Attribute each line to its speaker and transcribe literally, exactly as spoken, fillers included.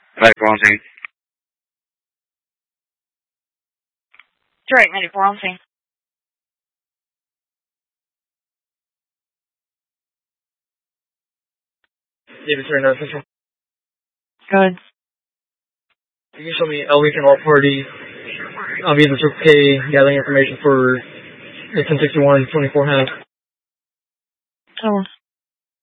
Speaker 1: Medical on scene.
Speaker 2: Direct medical on scene.
Speaker 3: David Turner, official.
Speaker 2: Good.
Speaker 3: You can show me L week and all party. I'll be in the Circle K gathering information for ten sixty-one twenty-four half.
Speaker 2: Oh.